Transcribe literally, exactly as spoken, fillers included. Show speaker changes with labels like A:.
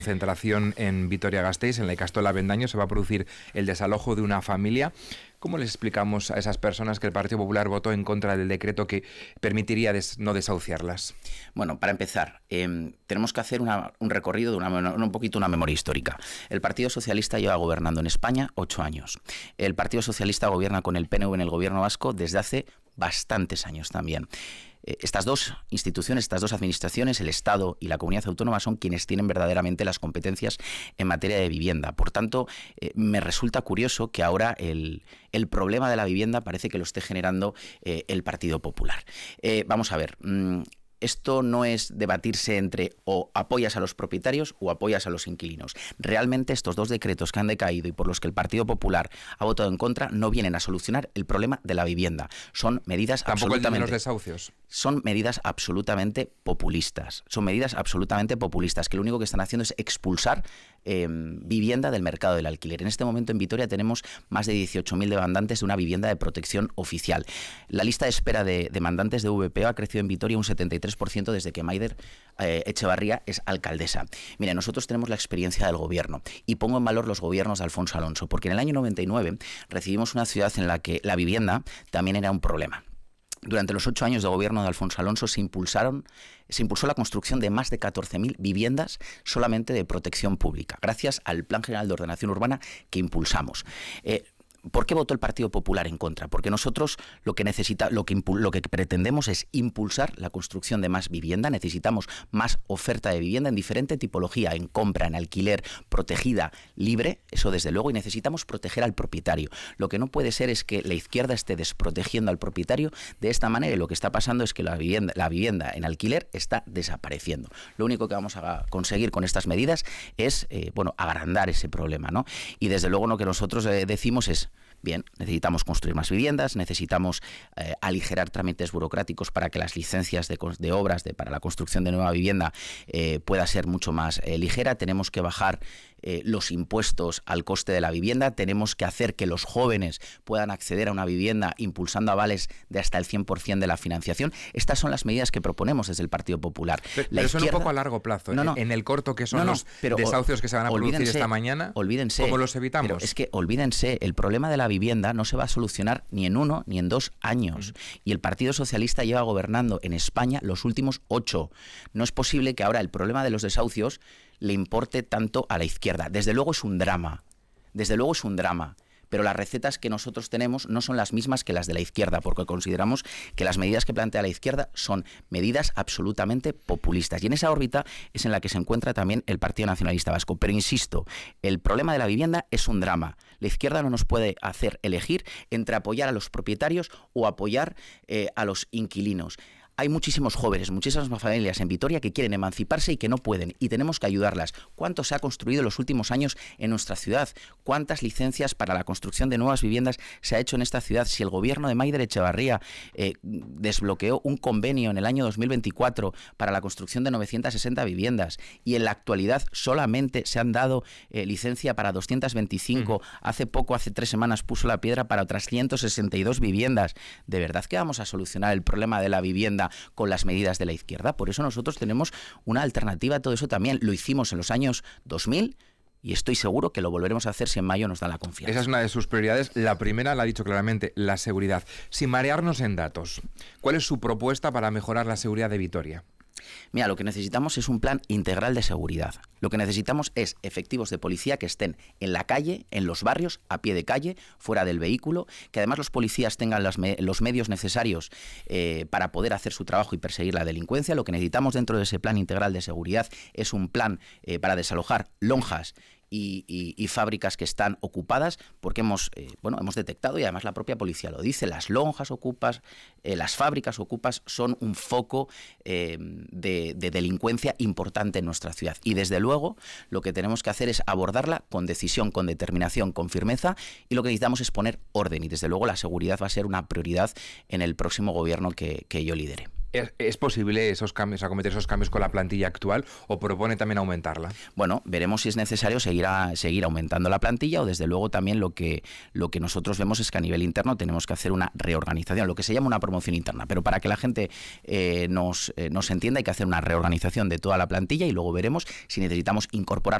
A: Concentración en Vitoria-Gasteiz, en la Ikastola Avendaño, se va a producir el desalojo de una familia. ¿Cómo les explicamos a esas personas que el Partido Popular votó en contra del decreto que permitiría des, no desahuciarlas?
B: Bueno, para empezar, eh, tenemos que hacer una, un recorrido de una, un poquito una memoria histórica. El Partido Socialista lleva gobernando en España ocho años. El Partido Socialista gobierna con el P N V en el gobierno vasco desde hace bastantes años también. Estas dos instituciones, estas dos administraciones, el Estado y la Comunidad Autónoma, son quienes tienen verdaderamente las competencias en materia de vivienda. Por tanto, eh, me resulta curioso que ahora el, el problema de la vivienda parece que lo esté generando eh, el Partido Popular. Eh, vamos a ver... Mmm, Esto no es debatirse entre o apoyas a los propietarios o apoyas a los inquilinos. Realmente estos dos decretos que han decaído y por los que el Partido Popular ha votado en contra no vienen a solucionar el problema de la vivienda. Son medidas
A: Tampoco
B: absolutamente...
A: el de los desahucios.
B: Son medidas absolutamente populistas. Son medidas absolutamente populistas que lo único que están haciendo es expulsar eh, vivienda del mercado del alquiler. En este momento en Vitoria tenemos más de dieciocho mil demandantes de una vivienda de protección oficial. La lista de espera de demandantes de V P O ha crecido en Vitoria un setenta y tres por ciento desde que Maider eh, Echevarría es alcaldesa. Mire, nosotros tenemos la experiencia del gobierno y pongo en valor los gobiernos de Alfonso Alonso, porque en el año noventa y nueve recibimos una ciudad en la que la vivienda también era un problema. Durante los ocho años de gobierno de Alfonso Alonso se impulsaron, se impulsó la construcción de más de catorce mil viviendas solamente de protección pública, gracias al Plan General de Ordenación Urbana que impulsamos. Eh, ¿Por qué votó el Partido Popular en contra? Porque nosotros lo que necesita, lo que, lo que pretendemos es impulsar la construcción de más vivienda. Necesitamos más oferta de vivienda en diferente tipología, en compra, en alquiler, protegida, libre, eso desde luego, y necesitamos proteger al propietario. Lo que no puede ser es que la izquierda esté desprotegiendo al propietario de esta manera, y lo que está pasando es que la vivienda, la vivienda en alquiler está desapareciendo. Lo único que vamos a conseguir con estas medidas es eh, bueno, agrandar ese problema, ¿no? Y desde luego lo que nosotros eh, decimos es: bien, necesitamos construir más viviendas, necesitamos eh, aligerar trámites burocráticos para que las licencias de, de obras de, para la construcción de nueva vivienda eh, pueda ser mucho más eh, ligera. Tenemos que bajar eh, los impuestos al coste de la vivienda, tenemos que hacer que los jóvenes puedan acceder a una vivienda impulsando avales de hasta el cien por ciento de la financiación. Estas son las medidas que proponemos desde el Partido Popular.
A: Pero,
B: la
A: pero
B: izquierda...
A: son un poco a largo plazo.
B: No, no.
A: En el corto, que son
B: no, no,
A: los
B: pero,
A: desahucios que se van a producir esta mañana,
B: olvídense,
A: ¿cómo los evitamos?
B: Pero es que olvídense, el problema de la vivienda no se va a solucionar ni en uno ni en dos años. Uh-huh. Y el Partido Socialista lleva gobernando en España los últimos ocho. No es posible que ahora el problema de los desahucios le importe tanto a la izquierda. Desde luego es un drama. Desde luego es un drama. Pero las recetas que nosotros tenemos no son las mismas que las de la izquierda, porque consideramos que las medidas que plantea la izquierda son medidas absolutamente populistas. Y en esa órbita es en la que se encuentra también el Partido Nacionalista Vasco. Pero insisto, el problema de la vivienda es un drama. La izquierda no nos puede hacer elegir entre apoyar a los propietarios o apoyar eh, a los inquilinos. Hay muchísimos jóvenes, muchísimas familias en Vitoria que quieren emanciparse y que no pueden, y tenemos que ayudarlas. ¿Cuánto se ha construido en los últimos años en nuestra ciudad? ¿Cuántas licencias para la construcción de nuevas viviendas se ha hecho en esta ciudad? Si el gobierno de Maider Echevarría eh, desbloqueó un convenio en el año dos mil veinticuatro para la construcción de novecientas sesenta viviendas, y en la actualidad solamente se han dado eh, licencia para doscientas veinticinco, uh-huh. hace poco, hace tres semanas puso la piedra para otras ciento sesenta y dos viviendas. ¿De verdad que vamos a solucionar el problema de la vivienda con las medidas de la izquierda? Por eso nosotros tenemos una alternativa a todo eso también. Lo hicimos en los años dos mil y estoy seguro que lo volveremos a hacer si en mayo nos dan la confianza.
A: Esa es una de sus prioridades. La primera la ha dicho claramente, la seguridad. Sin marearnos en datos, ¿cuál es su propuesta para mejorar la seguridad de Vitoria?
B: Mira, lo que necesitamos es un plan integral de seguridad. Lo que necesitamos es efectivos de policía que estén en la calle, en los barrios, a pie de calle, fuera del vehículo, que además los policías tengan los, me los medios necesarios eh, para poder hacer su trabajo y perseguir la delincuencia. Lo que necesitamos dentro de ese plan integral de seguridad es un plan eh, para desalojar lonjas Y, y, y fábricas que están ocupadas, porque hemos eh, bueno hemos detectado, y además la propia policía lo dice, las lonjas ocupas, eh, las fábricas ocupas son un foco eh, de, de delincuencia importante en nuestra ciudad, y desde luego lo que tenemos que hacer es abordarla con decisión, con determinación, con firmeza, y lo que necesitamos es poner orden, y desde luego la seguridad va a ser una prioridad en el próximo gobierno que, que yo lidere.
A: ¿Es, es posible esos cambios, acometer esos cambios con la plantilla actual o propone también aumentarla?
B: Bueno, veremos si es necesario seguir, a, seguir aumentando la plantilla o desde luego también lo que, lo que nosotros vemos es que a nivel interno tenemos que hacer una reorganización, lo que se llama una promoción interna, pero para que la gente eh, nos, eh, nos entienda hay que hacer una reorganización de toda la plantilla y luego veremos si necesitamos incorporar